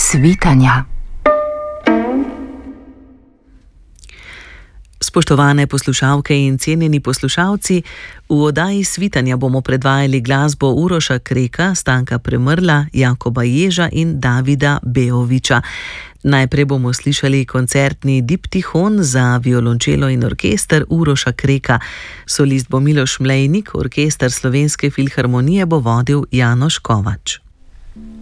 svitanja. Spoštovane poslušalke in cenjeni poslušalci, v oddaji Svitanja bomo predvajali glasbo Uroša Kreka, Stanka Premrla, Jakoba Ježa in Davida Beovića. Najprej bomo slišali koncertni diptihon za violončelo in orkester Uroša Kreka. Solist bo Miloš Mlejnik, orkester Slovenske filharmonije bo vodil Janoš Kovač.